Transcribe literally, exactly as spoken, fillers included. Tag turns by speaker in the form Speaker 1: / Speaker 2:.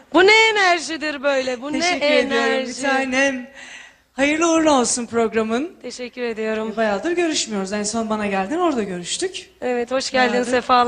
Speaker 1: Bu ne enerjidir böyle? Bu
Speaker 2: Teşekkür
Speaker 1: ne
Speaker 2: ediyorum
Speaker 1: enerji?
Speaker 2: bir tanem. Hayırlı uğurlu olsun programın.
Speaker 1: Teşekkür ediyorum.
Speaker 2: Bayağıdır görüşmüyoruz. En son bana geldin, orada görüştük.
Speaker 1: Evet, hoş geldin,
Speaker 2: Bayağıdır.
Speaker 1: sefalar.